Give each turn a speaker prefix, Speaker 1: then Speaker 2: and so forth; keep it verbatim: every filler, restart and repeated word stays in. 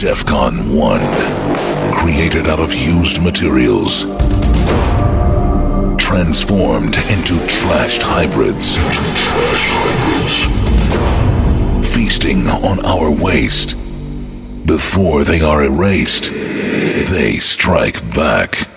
Speaker 1: DEFCON one, created out of used materials, transformed into trashed hybrids, feasting on our waste. Before they are erased, they strike back.